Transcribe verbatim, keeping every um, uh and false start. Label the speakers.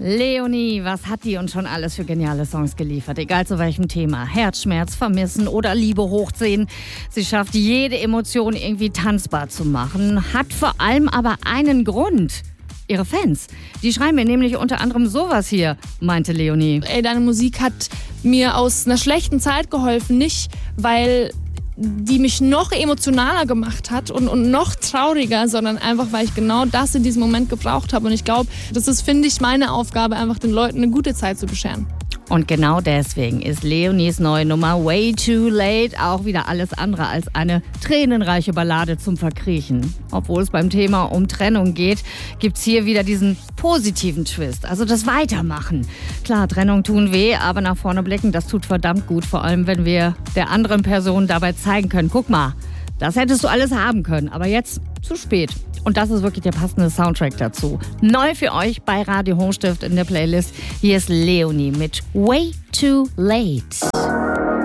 Speaker 1: Leonie, was hat die uns schon alles für geniale Songs geliefert? Egal zu welchem Thema. Herzschmerz, Vermissen oder Liebe hochziehen. Sie schafft jede Emotion irgendwie tanzbar zu machen. Hat vor allem aber einen Grund. Ihre Fans. Die schreiben mir nämlich unter anderem sowas hier, meinte Leonie.
Speaker 2: Ey, deine Musik hat mir aus einer schlechten Zeit geholfen. Nicht, weil die mich noch emotionaler gemacht hat und, und noch trauriger, sondern einfach, weil ich genau das in diesem Moment gebraucht habe. Und ich glaube, das ist, finde ich, meine Aufgabe, einfach den Leuten eine gute Zeit zu bescheren.
Speaker 1: Und genau deswegen ist Leonies neue Nummer Way Too Late auch wieder alles andere als eine tränenreiche Ballade zum Verkriechen. Obwohl es beim Thema um Trennung geht, gibt's hier wieder diesen positiven Twist, also das Weitermachen. Klar, Trennung tun weh, aber nach vorne blicken, das tut verdammt gut, vor allem wenn wir der anderen Person dabei zeigen können, guck mal, das hättest du alles haben können, aber jetzt zu spät. Und das ist wirklich der passende Soundtrack dazu. Neu für euch bei Radio Hochstift in der Playlist. Hier ist Leonie mit Way Too Late.